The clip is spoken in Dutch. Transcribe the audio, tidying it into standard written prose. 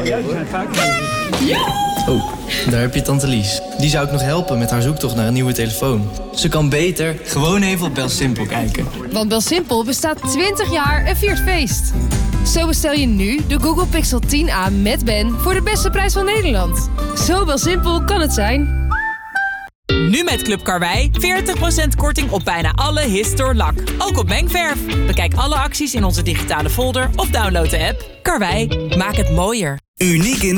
Oh, daar heb je tante Lies. Die zou ik nog helpen met haar zoektocht naar een nieuwe telefoon. Ze kan beter gewoon even op BelSimpel kijken. Want BelSimpel bestaat 20 jaar en viert feest. Zo bestel je nu de Google Pixel 10a met Ben voor de beste prijs van Nederland. Zo BelSimpel kan het zijn. Nu met Club Karwei 40% korting op bijna alle Histor lak. Ook op mengverf. Bekijk alle acties in onze digitale folder of download de app. Karwei, maak het mooier. Uniek in